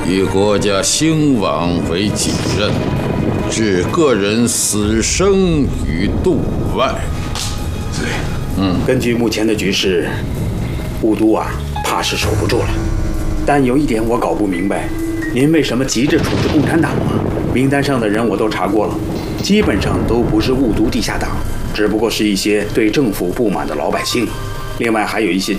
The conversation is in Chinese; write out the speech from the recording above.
以国家兴亡为己任，置个人死生于度外。 对，根据目前的局势，雾都啊，怕是守不住了。但有一点我搞不明白，您为什么急着处置共产党啊？名单上的人我都查过了，基本上都不是雾都地下党，只不过是一些对政府不满的老百姓，另外还有一些